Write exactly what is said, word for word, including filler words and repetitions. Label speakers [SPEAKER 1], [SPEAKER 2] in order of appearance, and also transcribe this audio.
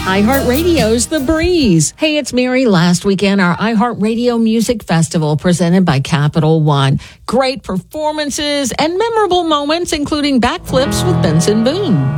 [SPEAKER 1] iHeartRadio's The Breeze. Hey, it's Mary. Last weekend, our iHeartRadio Music Festival presented by Capital One. Great performances and memorable moments, including backflips with Benson Boone.